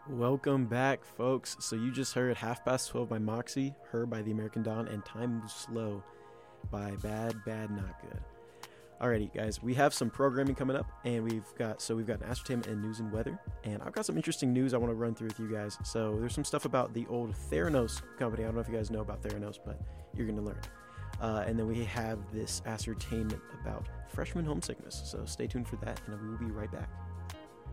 Welcome back, folks. So you just heard Half Past 12 by Moxie, Her by The American Dawn, and Time Moves Slow by Bad Bad Not Good. Alrighty, guys, we have some programming coming up, and we've got an ascertainment and news and weather, and I've got some interesting news I want to run through with you guys. So there's some stuff about the old Theranos company. I don't know if you guys know about Theranos, but you're going to learn. And then we have this ascertainment about freshman homesickness. So stay tuned for that, and we will be right back.